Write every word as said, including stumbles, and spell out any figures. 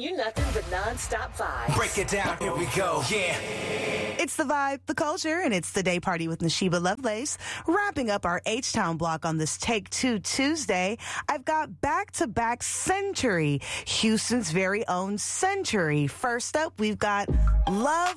you nothing but nonstop vibes. Break it down, here we go, yeah. It's the vibe, the culture, and it's the day party with Nashiba Lovelace. Wrapping up our H-Town block on this Take Two Tuesday, I've got back-to-back Century, Houston's very own Century. First up, we've got Love